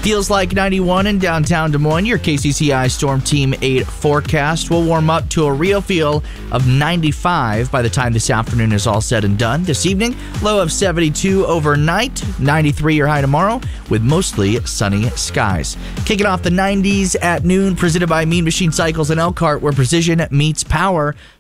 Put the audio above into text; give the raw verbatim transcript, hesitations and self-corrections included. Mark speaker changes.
Speaker 1: Feels like ninety-one in downtown Des Moines. Your K C C I Storm Team eight forecast will warm up to a real feel of ninety-five by the time this afternoon is all said and done. This evening, low of seventy-two overnight, ninety-three your high tomorrow with mostly sunny skies. Kicking off the nineties at noon, presented by Mean Machine Cycles in Elkhart, where precision meets power.